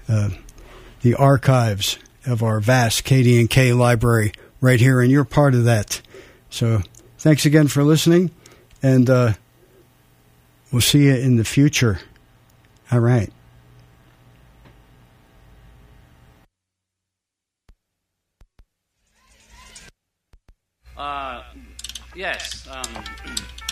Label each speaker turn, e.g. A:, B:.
A: the archives of our vast KD&K library right here, and you're part of that. So thanks again for listening, and we'll see you in the future. All right.
B: Yes.